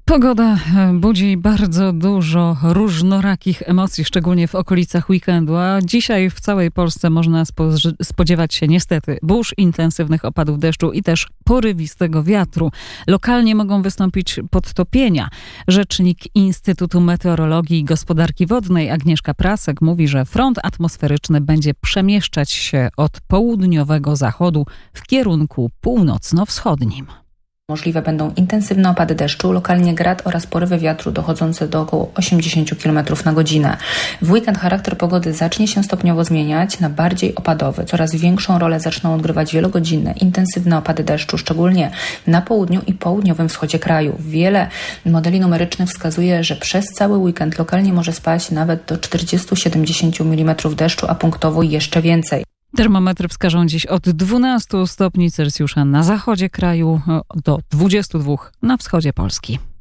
Pogoda budzi bardzo dużo różnorakich emocji, szczególnie w okolicach weekendu, a dzisiaj w całej Polsce można spodziewać się niestety burz, intensywnych opadów deszczu i też porywistego wiatru. Lokalnie mogą wystąpić podtopienia. Rzecznik Instytutu Meteorologii i Gospodarki Wodnej Agnieszka Prasek mówi, że front atmosferyczny będzie przemieszczać się od południowego zachodu w kierunku północno-wschodnim. Możliwe będą intensywne opady deszczu, lokalnie grad oraz porywy wiatru dochodzące do około 80 km na godzinę. W weekend charakter pogody zacznie się stopniowo zmieniać na bardziej opadowy. Coraz większą rolę zaczną odgrywać wielogodzinne, intensywne opady deszczu, szczególnie na południu i południowym wschodzie kraju. Wiele modeli numerycznych wskazuje, że przez cały weekend lokalnie może spaść nawet do 40-70 mm deszczu, a punktowo jeszcze więcej. Termometry wskażą dziś od 12 stopni Celsjusza na zachodzie kraju do 22 na wschodzie Polski.